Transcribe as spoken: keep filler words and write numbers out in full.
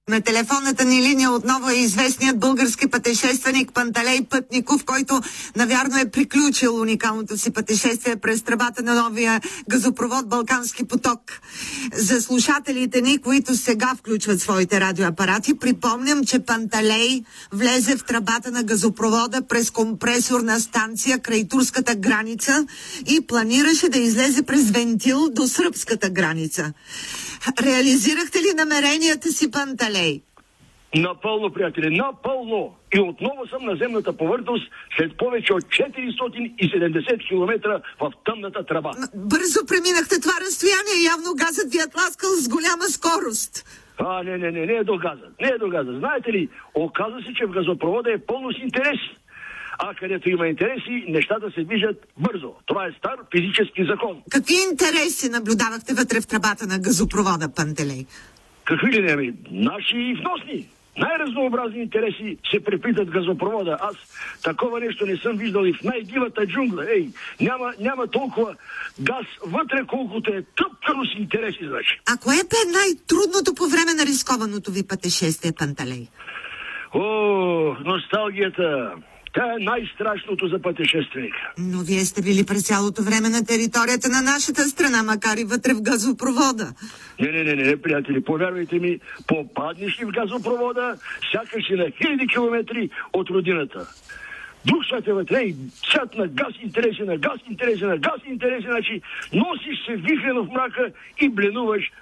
На телефонната ни линия отново е известният български пътешественик Панталей Пътников, който навярно е приключил уникалното си пътешествие през тръбата на новия газопровод Балкански поток. За слушателите ни, които сега включват своите радиоапарати, припомням, че Панталей влезе в тръбата на газопровода през компресорна станция край турската граница и планираше да излезе през вентил до сръбската граница. Реализирахте ли намеренията си, Панталей? Напълно, приятели, напълно. И отново съм на земната повърхност след повече от четиристотин и седемдесет километра в тъмната тръба. Бързо преминахте това разстояние, явно газът ви е тласкал с голяма скорост. А, не, не, не, не е до газа. Не е до газа. Знаете ли, оказа се, че в газопровода е пълно с интереси. А където има интереси, нещата се движат бързо. Това е стар физически закон. Какви интереси наблюдавахте вътре в тръбата на газопровода, Панталей? Какви ли не ми? Наши и вносни. Най-разнообразни интереси се преплитат газопровода. Аз такова нещо не съм виждал и в най-дивата джунгла. Ей, няма, няма толкова газ вътре, колкото е тъпкано с интереси, значи. А кое бе най-трудното по време на рискованото ви пътешествие, Панталей? О, носталгията. Тя е най-страшното за пътешественика. Но вие сте били през цялото време на територията на нашата страна, макар и вътре в газопровода. Не, не, не, не, приятели, повярвайте ми, попаднеш ли в газопровода, сякаш си на хиляди километри от родината. Друг свят е вътре и свят на газ интереси, на газ интереси, на газ интереси, значи носиш се вихрено в мрака и бленуваш